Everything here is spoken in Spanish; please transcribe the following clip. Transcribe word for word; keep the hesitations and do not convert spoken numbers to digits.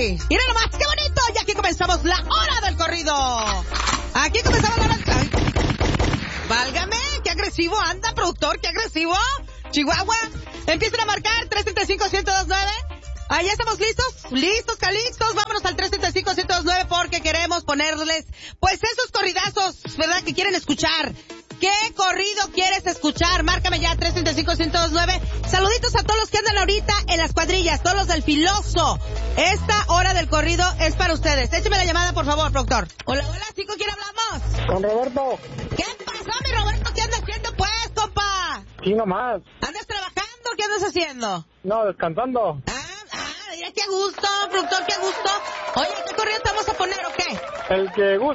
sí. Mira nomás, qué bonito. Y aquí comenzamos la hora del corrido. Aquí comenzamos la hora del corrido. Válgame, qué agresivo anda, productor, qué agresivo. Chihuahua, empiecen a marcar tres tres cinco, uno cero dos nueve. Ahí ya estamos listos, listos, calistos. Vámonos al tres tres cinco, uno cero dos nueve porque queremos ponerles, pues, esos corridazos, ¿verdad?, que quieren escuchar. ¿Qué corrido quieres escuchar? Márcame ya, tres tres cinco, uno cero dos nueve. Saluditos a todos los que andan ahorita en las cuadrillas, todos los del Filoso. Esta hora del corrido es para ustedes. Écheme la llamada, por favor, productor. Hola, hola, ¿sí con quién hablamos? Con Roberto. ¿Qué pasó, mi Roberto? ¿Qué andas haciendo, pues, compa? Sí, nomás. ¿Andas trabajando? ¿Qué andas haciendo? No, descansando. Ah, ah, mira, qué gusto, productor, qué gusto. Oye, ¿qué corrido te vamos a poner o qué? El que guste.